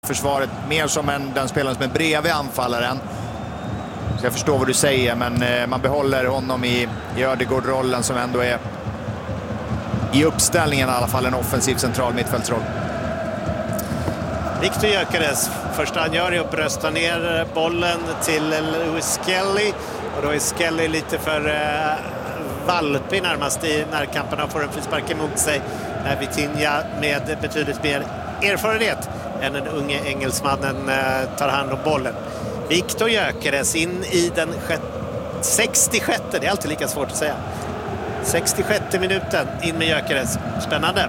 försvaret mer som den spelaren som är bredvid anfallaren. Så jag förstår vad du säger, men man behåller honom i Ödegård-rollen som ändå är i uppställningen i alla fall en offensiv central mittfältsroll. Viktor Gyökeres, första han gör är att brösta ner bollen till Lewis Skelly. Och då är Skelly lite för valpig närmast i närkamperna och får en frispark emot sig. När Vitinha med betydligt mer erfarenhet än den unge engelsmannen tar hand om bollen. Viktor Gyökeres in i den 66, det är alltid lika svårt att säga. 66 minuten in med Gyökeres. Spännande.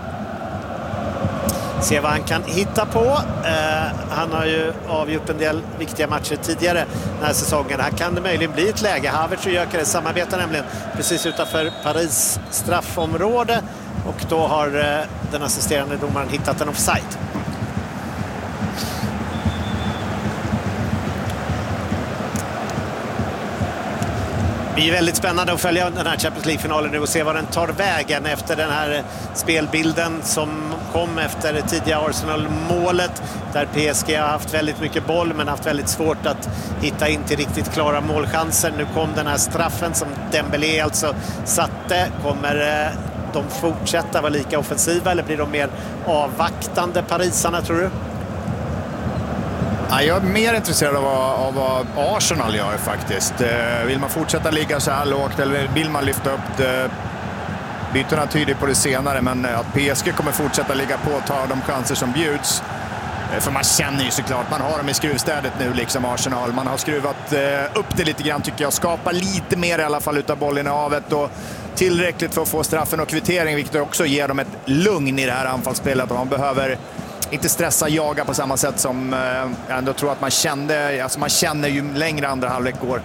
Se vad han kan hitta på. Han har ju avgjort en del viktiga matcher tidigare den här säsongen. Här kan det möjligen bli ett läge. Havertz och Gyökeres samarbetar nämligen precis utanför Paris straffområde. Och då har den assisterande domaren hittat en offside. Det är väldigt spännande att följa den här Champions League-finalen nu och se vad den tar vägen efter den här spelbilden som kom efter det tidiga Arsenal-målet, där PSG har haft väldigt mycket boll men haft väldigt svårt att hitta in till riktigt klara målchanser. Nu kom den här straffen som Dembélé alltså satte. Kommer de fortsätta vara lika offensiva eller blir de mer avvaktande, parisarna, tror du? Jag är mer intresserad av vad Arsenal gör faktiskt. Vill man fortsätta ligga så här lågt eller vill man lyfta upp det? Bytena tyder på det senare, men att PSG kommer fortsätta ligga på och ta de chanser som bjuds. För man känner ju såklart, man har dem i skruvstädet nu liksom Arsenal. Man har skruvat upp det lite grann tycker jag. Skapar lite mer i alla fall utav bollen i havet och tillräckligt för att få straffen och kvittering, vilket också ger dem ett lugn i det här anfallsspelet. Man behöver inte stressa, jaga på samma sätt som jag ändå tror att man kände. Alltså man känner ju längre andra halvlek går.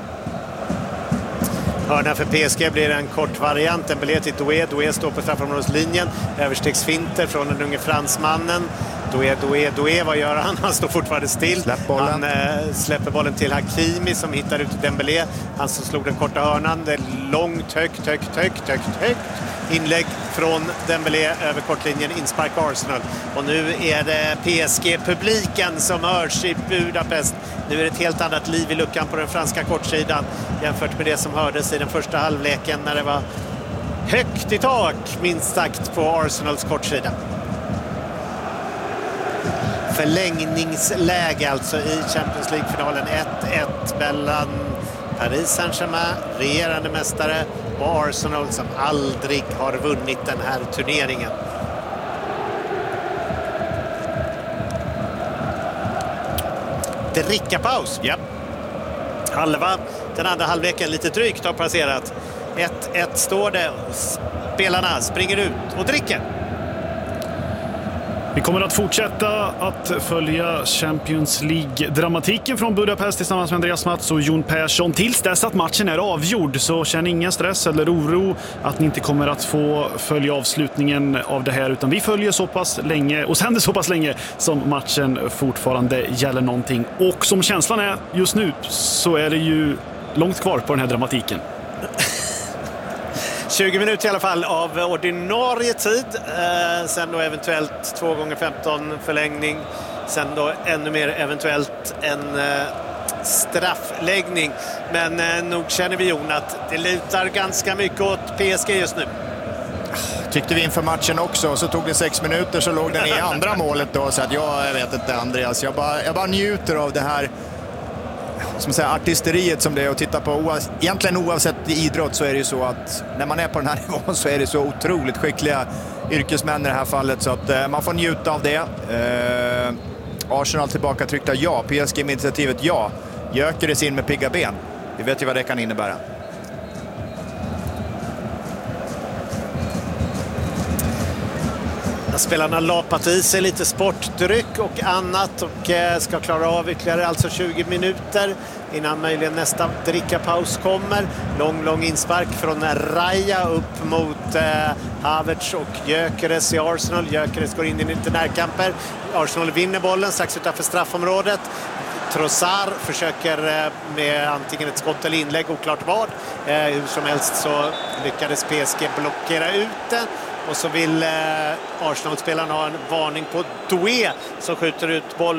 Hörna för PSG blir en kort variant. En biljett till Doué. Doué står på straffområdeslinjen. Överstegsfinter från den unge fransmannen. Doué, vad gör han? Han står fortfarande still. Han släpper bollen till Hakimi som hittar ut Dembélé. Han som slog den korta hörnan. Det är långt, högt. Inlägg från Dembélé över kortlinjen, inspark Arsenal. Och nu är det PSG-publiken som hörs i Budapest. Nu är det ett helt annat liv i luckan på den franska kortsidan jämfört med det som hördes i den första halvleken när det var högt i tak, minst sagt, på Arsenals kortsida. Förlängningsläge alltså i Champions League-finalen. 1-1 mellan Paris Saint-Germain, regerande mästare, och Arsenal som aldrig har vunnit den här turneringen. Drickapaus. Ja. Den andra halvleken lite drygt har passerat. 1-1 står det. Spelarna springer ut och dricker. Vi kommer att fortsätta att följa Champions League-dramatiken från Budapest tillsammans med Andreas Mats och Jon Persson tills dess att matchen är avgjord. Så känn ingen stress eller oro att ni inte kommer att få följa avslutningen av det här, utan vi följer så pass länge och sänder så pass länge som matchen fortfarande gäller någonting. Och som känslan är just nu så är det ju långt kvar på den här dramatiken. 20 minuter i alla fall av ordinarie tid. Sen då eventuellt 2x15 förlängning. Sen då ännu mer eventuellt en straffläggning. Men nog känner vi, Jon, att det lutar ganska mycket åt PSG just nu. Tyckte vi inför matchen också, så tog det 6 minuter så låg den i andra målet då. Så att jag vet inte, Andreas. Jag bara njuter av det här, som säger, artisteriet som det är att titta på. Egentligen oavsett idrott så är det ju så att när man är på den här nivån så är det så otroligt skickliga yrkesmän i det här fallet, så att man får njuta av det. Arsenal tillbaka tryckta, ja. PSG med initiativet, ja. Gyökeres in med pigga ben. Vi vet ju vad det kan innebära. Spelarna lapat i sig lite sportdryck och annat och ska klara av ytterligare alltså 20 minuter innan möjligen nästa drickapaus kommer. Lång inspark från Raya upp mot Havertz och Gyökeres i Arsenal. Gyökeres går in i lite närkamper. Arsenal vinner bollen strax utanför straffområdet. Trossard försöker med antingen ett skott eller inlägg, oklart vad. Hur som helst så lyckades PSG blockera ut det. Och så vill Arsenal-spelarna ha en varning på Doué som skjuter ut boll